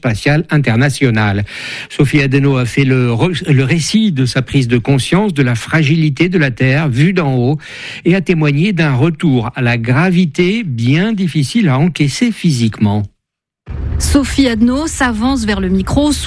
spatiale internationale. Sophie Adeno a fait le récit de sa prise de conscience de la fragilité de la Terre vue d'en haut et a témoigné d'un retour à la gravité bien difficile à encaisser physiquement. Sophie Adeno s'avance vers le micro.